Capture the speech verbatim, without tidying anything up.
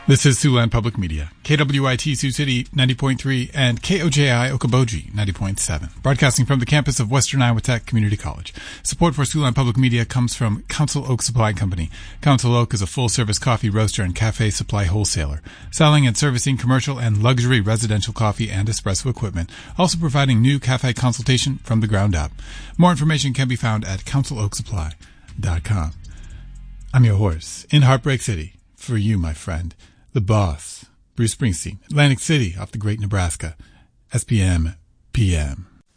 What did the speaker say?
This is Siouxland Public Media, K W I T Sioux City ninety point three and K O J I Okoboji ninety point seven, broadcasting from the campus of Western Iowa Tech Community College. Support for Siouxland Public Media comes from Council Oak Supply Company. Council Oak is a full-service coffee roaster and cafe supply wholesaler, selling and servicing commercial and luxury residential coffee and espresso equipment, also providing new cafe consultation from the ground up. More information can be found at council oak supply dot com. I'm your horse in Heartbreak City. For you, my friend. The boss, Bruce Springsteen, Atlantic City off the Great Nebraska, S P M P M.